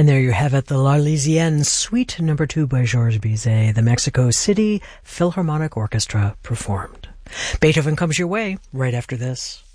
And there you have it, the L'Arlésienne Suite No. 2 by Georges Bizet, the Mexico City Philharmonic Orchestra performed. Beethoven comes your way right after this.